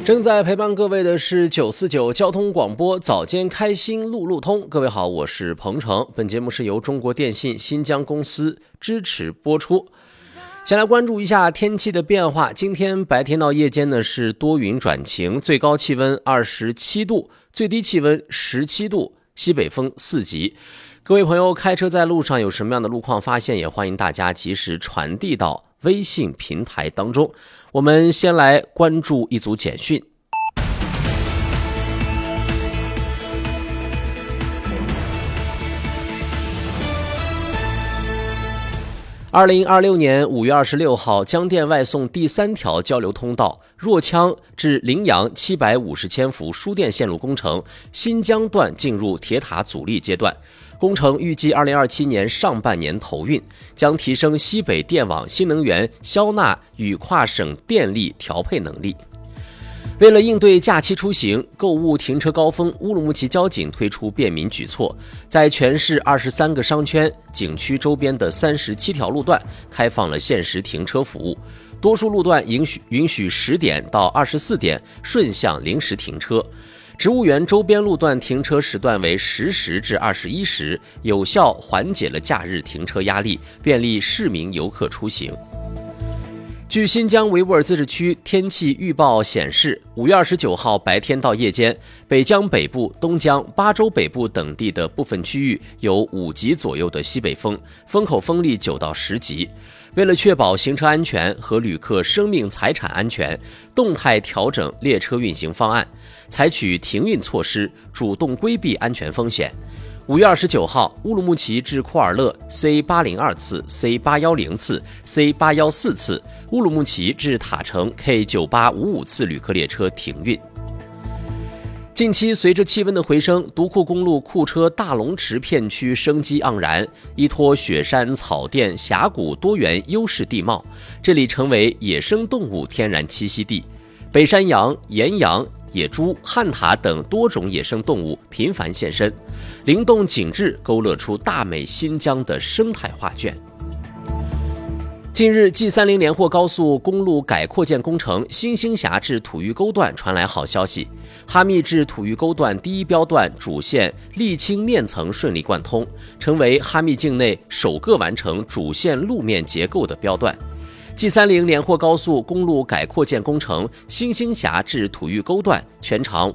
正在陪伴各位的是949交通广播早间开心路路通。各位好，我是鹏程。本节目是由中国电信新疆公司支持播出。先来关注一下天气的变化。今天白天到夜间呢是多云转晴，最高气温27度，最低气温17度，西北风4级。各位朋友开车在路上有什么样的路况发现，也欢迎大家及时传递到微信平台当中。我们先来关注一组简讯。2026年5月26号，江电外送第3条交流通道若羌至陵阳750千伏输电线路工程新疆段进入铁塔阻力阶段，工程预计2027年上半年投运，将提升西北电网新能源消纳与跨省电力调配能力。为了应对假期出行、购物停车高峰，乌鲁木齐交警推出便民举措，在全市23个商圈、景区周边的37条路段开放了限时停车服务，多数路段允许10点到24点顺向临时停车。植物园周边路段停车时段为10时至21时，有效缓解了假日停车压力，便利市民游客出行。据新疆维吾尔自治区天气预报显示，5月29号白天到夜间，北疆北部、东疆、巴州北部等地的部分区域有5级左右的西北风，风口风力9到10级。为了确保行车安全和旅客生命财产安全，动态调整列车运行方案，采取停运措施，主动规避安全风险。5月29号，乌鲁木齐至库尔勒 C802 次、C810 次、C814 次，乌鲁木齐至塔城 K9855 次旅客列车停运。近期随着气温的回升，独库公路库车大龙池片区生机盎然，依托雪山、草甸、峡谷多元优势地貌，这里成为野生动物天然栖息地。北山羊、岩羊、野猪、旱獭等多种野生动物频繁现身，灵动景致勾勒出大美新疆的生态画卷。近日 G30 连霍高速公路改扩建工程新兴峡至土峪沟段传来好消息，哈密至土峪沟段第1标段主线沥青面层顺利贯通，成为哈密境内首个完成主线路面结构的标段。G30 连霍高速公路改扩建工程新兴峡至土峪沟段全长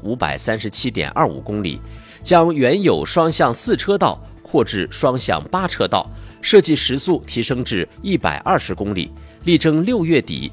537.25公里，将原有双向4车道扩至双向8车道，设计时速提升至120公里，力争6月底